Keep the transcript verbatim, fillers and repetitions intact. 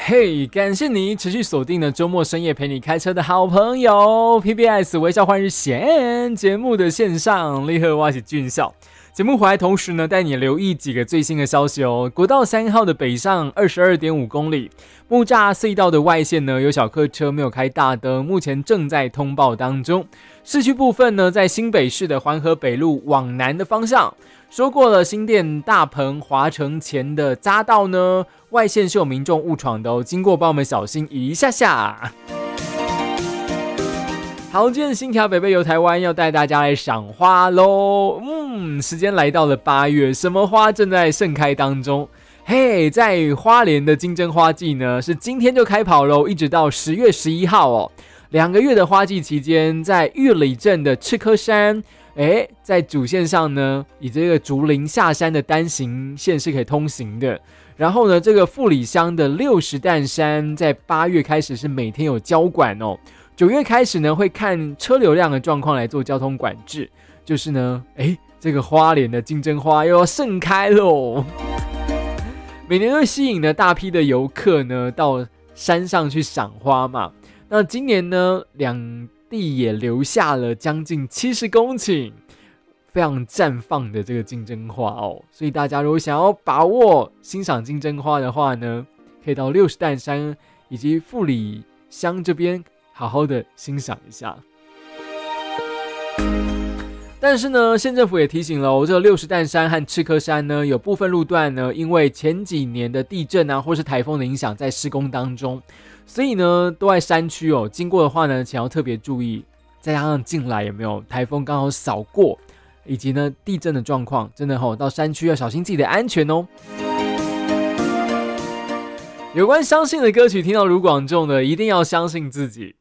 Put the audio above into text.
嘿，感谢你持续锁定了周末深夜陪你开车的好朋友 P B S 微笑换日线节目的线上立贺哇喜俊孝。节目回来同时呢，带你留意几个最新的消息哦。国道三号的北上 二十二点五公里，木栅隧道的外线呢有小客车没有开大灯，目前正在通报当中。市区部分呢，在新北市的环河北路往南的方向，说过了，新店大鹏华城前的匝道呢，外线是有民众误闯的哦，经过帮我们小心一下下。好，今天新条北北游台湾要带大家来赏花咯。嗯，时间来到了八月，什么花正在盛开当中？嘿，在花莲的金针花季呢，是今天就开跑咯，一直到十月十一号哦。两个月的花季期间，在玉里镇的赤科山，哎，在主线上呢，以这个竹林下山的单行线是可以通行的。然后呢，这个富里乡的六十担山，在八月开始是每天有交管哦。九月开始呢，会看车流量的状况来做交通管制。就是呢，哎，这个花莲的金针花又要盛开喽。每年都吸引了大批的游客呢到山上去赏花嘛。那今年呢，两地也留下了将近七十公顷非常绽放的这个金针花哦。所以大家如果想要把握欣赏金针花的话呢，可以到六十担山以及富里乡这边好好的欣赏一下。但是呢，县政府也提醒了哦，这个六十担山和赤科山呢，有部分路段呢，因为前几年的地震啊，或是台风的影响，在施工当中，所以呢，都在山区哦。经过的话呢，请要特别注意。再加上进来有没有台风刚好扫过，以及呢地震的状况，真的吼、哦，到山区要小心自己的安全哦。有关相信的歌曲，听到卢广仲的，一定要相信自己。